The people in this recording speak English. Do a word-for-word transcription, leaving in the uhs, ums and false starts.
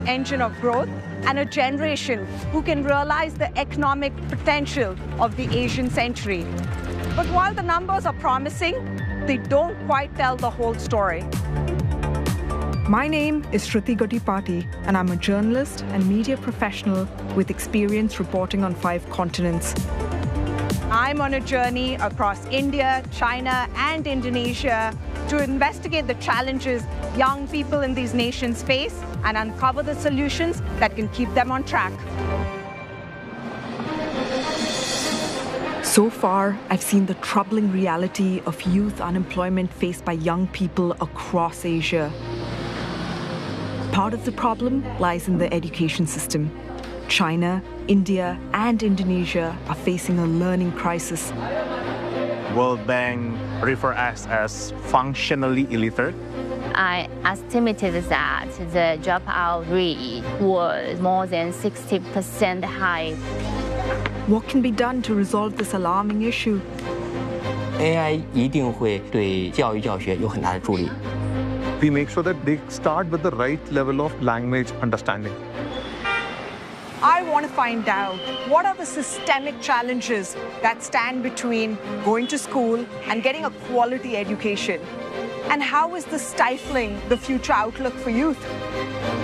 engine of growth and a generation who can realize the economic potential of the Asian century. But while the numbers are promising, they don't quite tell the whole story. My name is Shruti Gottipati, and I'm a journalist and media professional with experience reporting on five continents. I'm on a journey across India, China, and Indonesia to investigate the challenges young people in these nations face and uncover the solutions that can keep them on track. So far, I've seen the troubling reality of youth unemployment faced by young people across Asia. Part of the problem lies in the education system. China, India, and Indonesia are facing a learning crisis. World Bank refer us as functionally illiterate. I estimated that the dropout rate was more than sixty percent high. What can be done to resolve this alarming issue? A I 一定会对教育教学有很大的助力。 We make sure that they start with the right level of language understanding. I want to find out what are the systemic challenges that stand between going to school and getting a quality education, and how is this stifling the future outlook for youth?